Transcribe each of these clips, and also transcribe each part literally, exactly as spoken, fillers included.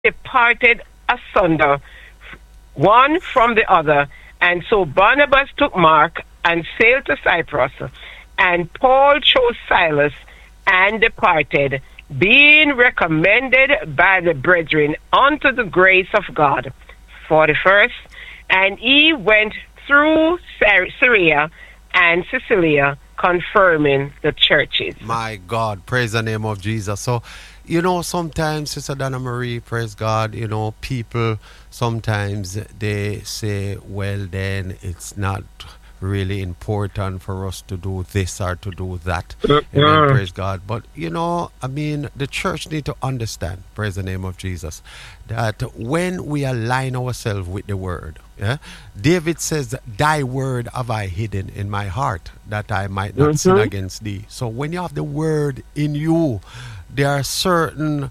departed asunder, one from the other. And so Barnabas took Mark and sailed to Cyprus, and Paul chose Silas and departed, being recommended by the brethren unto the grace of God. forty-first, and he went through Syria and Sicilia, confirming the churches. My God, praise the name of Jesus. So, you know, sometimes, Sister Donna Marie, praise God, you know, people sometimes they say, well, then it's not really important for us to do this or to do that. Mm-hmm. Amen, praise God. But, you know, I mean, the church need to understand, praise the name of Jesus, that when we align ourselves with the word, yeah, David says, thy word have I hidden in my heart, that I might not mm-hmm. sin against thee. So when you have the word in you, there are certain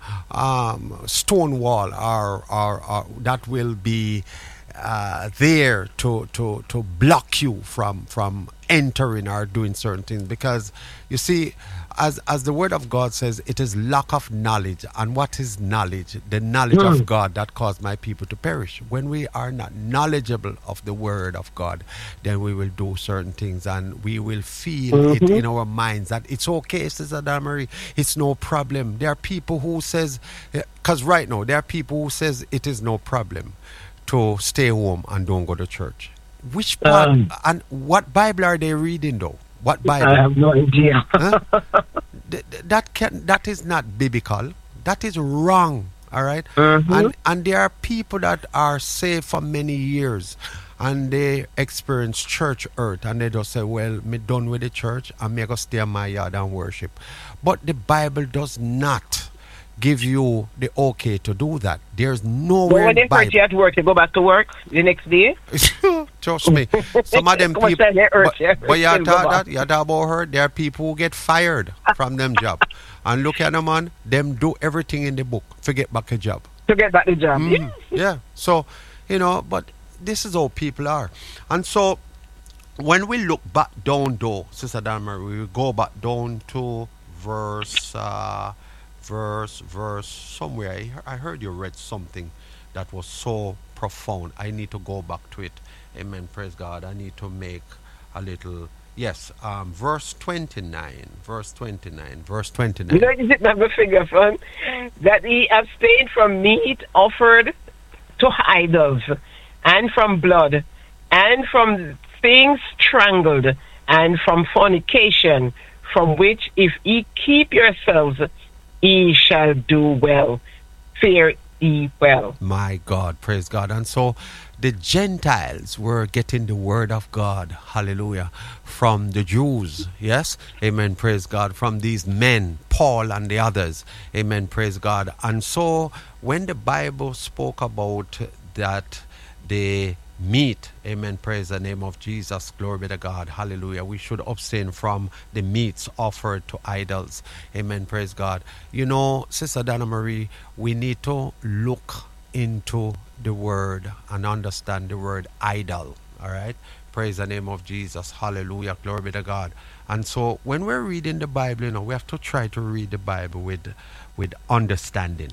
um, stone wall or, or, or that will be uh, there to, to, to block you from, from entering or doing certain things. Because you see, as as the word of God says, it is lack of knowledge. And what is knowledge? The knowledge mm. of God that caused my people to perish. When we are not knowledgeable of the word of God, then we will do certain things and we will feel mm-hmm. it in our minds that it's okay, Sister Damarie, it's no problem. There are people who says, because right now there are people who says it is no problem to stay home and don't go to church. Which part um, and what Bible are they reading though? What Bible? I have no idea. Huh? Th- that can that is not biblical. That is wrong. All right? mm-hmm. And and there are people that are saved for many years, and they experience church hurt, and they just say, "Well, me done with the church, and me go stay in my yard and worship." But the Bible does not give you the okay to do that. There's nowhere. When they first you at work, you go back to work the next day. Trust me, some of them people. But, but you talk that you talk about her. There are people who get fired from them job, and look at them man. Them do everything in the book. Forget back a job. To get back the job. Mm, Yes. Yeah. So you know, but this is how people are, and so when we look back down, though, Sister Damarie, we go back down to verse. Uh, verse verse somewhere I, I heard you read something that was so profound. I need to go back to it. Amen, praise God. I need to make a little yes um verse twenty-nine verse twenty-nine verse twenty-nine. You know, you didn't have a figure from that he abstained from meat offered to idols, and from blood, and from things strangled, and from fornication, from which if ye keep yourselves, ye shall do well. Fare ye well. My God, praise God. And so the Gentiles were getting the word of God, hallelujah, from the Jews, yes, amen, praise God, from these men, Paul and the others, amen, praise God. And so when the Bible spoke about that the meat, amen, praise the name of Jesus, glory be to God, hallelujah, we should abstain from the meats offered to idols, amen, praise God. You know, Sister Donna Marie, we need to look into the word and understand the word idol, all right, praise the name of Jesus, hallelujah, glory be to God. And so when we're reading the Bible, you know, we have to try to read the Bible with with understanding.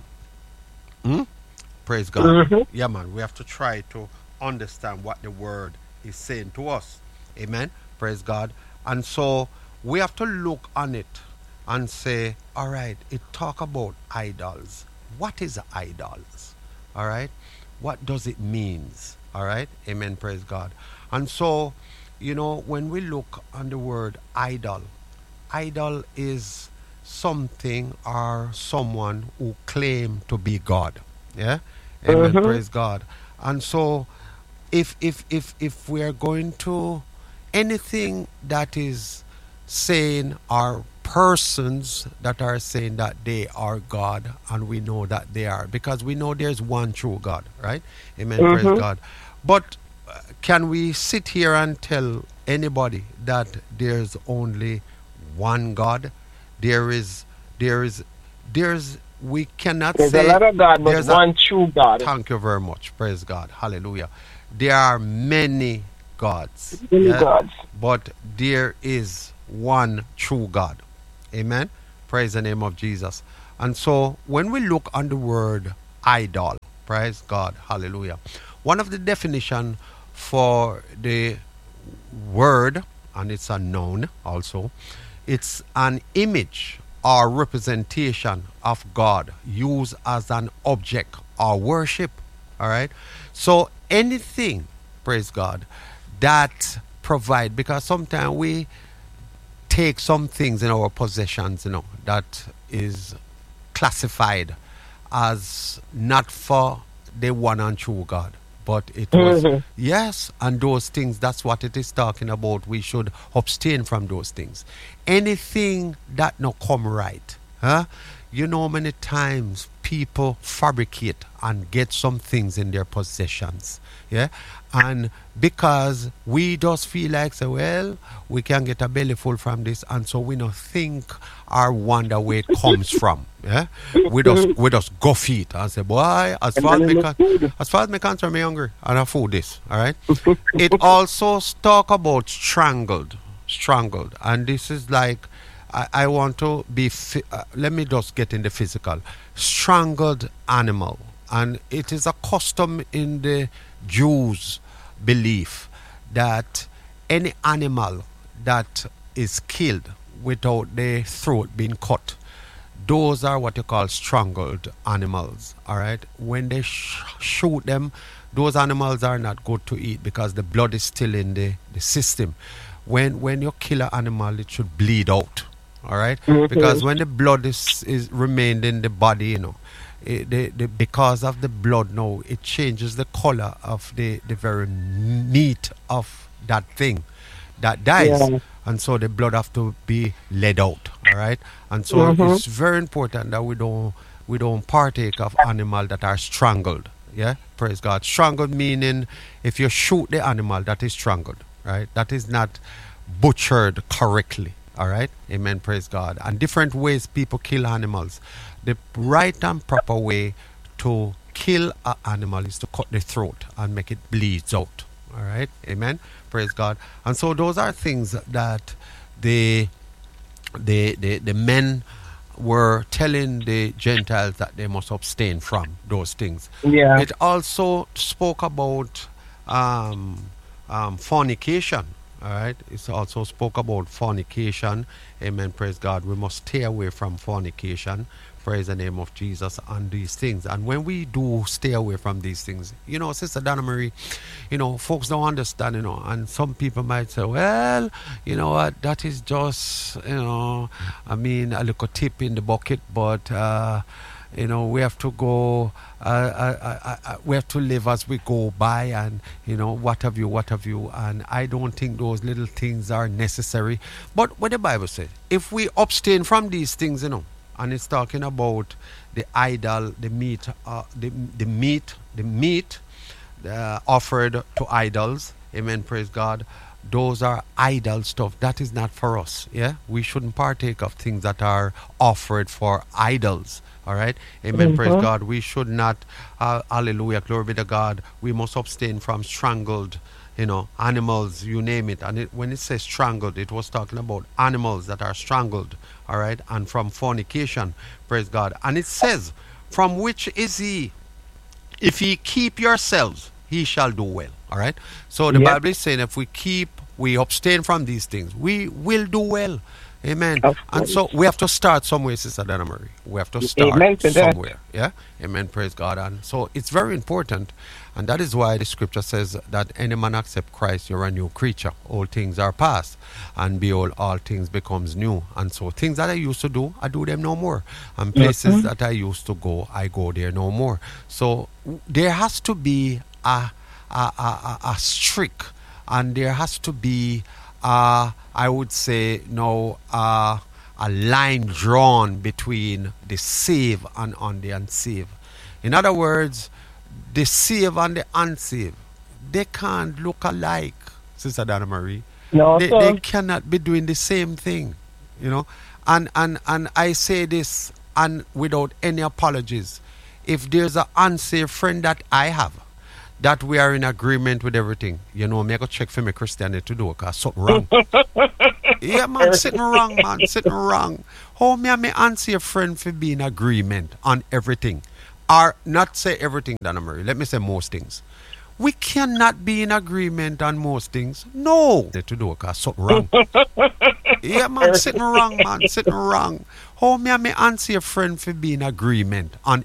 hmm? Praise God. Mm-hmm. Yeah, man, we have to try to understand what the word is saying to us. Amen, praise God. And so we have to look on it and say, all right, it talk about idols. What is idols? All right, what does it means? All right, amen, praise God. And so, you know, when we look on the word idol, idol is something or someone who claim to be God. Yeah, amen, mm-hmm. praise God. And so if if if if we are going to anything that is saying are persons that are saying that they are God, and we know that they are, because we know there's one true God, right? Amen, mm-hmm. praise God. But uh, can we sit here and tell anybody that there's only one God? There is there is there's we cannot there's say a lot of God, but there's one a, true God. Thank you very much. Praise God. Hallelujah. There are many gods. Many yeah? gods. But there is one true God. Amen. Praise the name of Jesus. And so when we look on the word idol. Praise God. Hallelujah. One of the definition for the word, and it's a noun also, it's an image or representation of God used as an object or worship. All right. So anything, praise God, that provide, because sometimes we take some things in our possessions, you know, that is classified as not for the one and true God. But it was, mm-hmm. yes, and those things, that's what it is talking about. We should abstain from those things. Anything that no come right. Huh? You know, many times people fabricate and get some things in their possessions. Yeah. And because we just feel like, say, well, we can get a belly full from this, and so we don't think or wonder where it comes from. Yeah, we just we just go feet and say, boy, as far as me can, as far as me concerned, me hungry and I food this. All right. It also talk about strangled, strangled, and this is like, I, I want to be. Fi- uh, let me just get in the physical. Strangled animal, and it is a custom in the Jews' belief that any animal that is killed without the throat being cut, those are what you call strangled animals. All right. When they sh- shoot them, those animals are not good to eat because the blood is still in the, the system. When when you kill an animal, it should bleed out. All right. Mm-hmm. Because when the blood is, is remained in the body, you know, It, the, the, because of the blood now, it changes the color of the, the very meat of that thing that dies. Yeah. And so the blood have to be let out. All right. And so mm-hmm. it's very important that we don't we don't partake of animals that are strangled. Yeah. Praise God. Strangled meaning if you shoot the animal, that is strangled. Right. That is not butchered correctly. All right. Amen. Praise God. And different ways people kill animals. The right and proper way to kill an animal is to cut the throat and make it bleed out. All right. Amen. Praise God. And so those are things that the the the, the men were telling the Gentiles that they must abstain from those things. Yeah. It also spoke about um, um, fornication. All right. It also spoke about fornication. Amen. Praise God. We must stay away from fornication. Praise the name of Jesus on these things. And when we do stay away from these things, you know, Sister Donna Marie, you know, folks don't understand, you know, and some people might say, well, you know what, that is just, you know, I mean, a little tip in the bucket, but, uh, you know, we have to go, uh, uh, uh, uh, we have to live as we go by, and, you know, what have you, what have you. And I don't think those little things are necessary. But what the Bible says, if we abstain from these things, you know, and it's talking about the idol, the meat, uh, the, the meat, the meat uh, offered to idols. Amen, praise God. Those are idol stuff. That is not for us. Yeah, we shouldn't partake of things that are offered for idols. All right. Amen. Mm-hmm. Praise God. We should not. Uh, hallelujah. Glory be to God. We must abstain from strangled, you know, animals, you name it. And it, when it says strangled, it was talking about animals that are strangled. All right. And from fornication. Praise God. And it says, from which is he? If ye keep yourselves, he shall do well. All right. So the yep. Bible is saying if we keep, we abstain from these things, we will do well. Amen. And so we have to start somewhere, Sister Donna Marie. We have to start Amen to somewhere. That. Yeah. Amen. Praise God. And so it's very important. And that is why the scripture says that any man accept Christ, you're a new creature. All things are past. And behold, all things becomes new. And so things that I used to do, I do them no more. And places mm-hmm. that I used to go, I go there no more. So there has to be a a, a, a streak, and there has to be uh, I would say no uh, a line drawn between the saved and on the unsaved. In other words, the saved and the unsaved, they can't look alike, Sister Donna Marie. No, they, they cannot be doing the same thing, you know. And and and I say this and without any apologies. If there's an unsaved friend that I have, that we are in agreement with everything, you know, me I go check for my Christianity to do because something wrong. Yeah, man, sitting wrong, man, sitting wrong. How me and me answer a friend for be in agreement on everything? or not say everything, Donna Marie. Let me say most things. We cannot be in agreement on most things. No. To do because something wrong. Yeah, man, sitting wrong, man, sitting wrong. How me and me answer your friend for be in agreement on